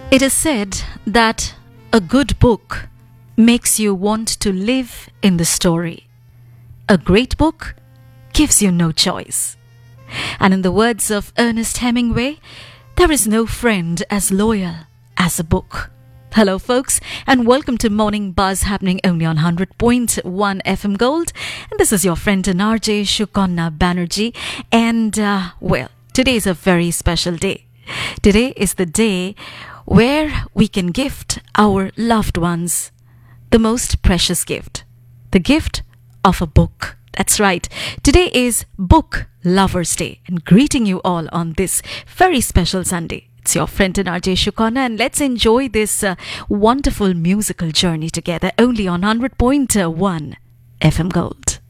It is said that a good book makes you want to live in the story. A great book gives you no choice. And in the words of Ernest Hemingway, there is no friend as loyal as a book. Hello folks, and welcome to Morning Buzz, happening only on 100.1 FM Gold. And this is your friend and RJ Shukonna Banerjee. And today is a very special day. Today is the day where we can gift our loved ones the most precious gift, the gift of a book. That's right. Today is Book Lovers Day, and greeting you all on this very special Sunday. It's your friend and RJ Shukonna, and let's enjoy this wonderful musical journey together only on 100.1 FM Gold.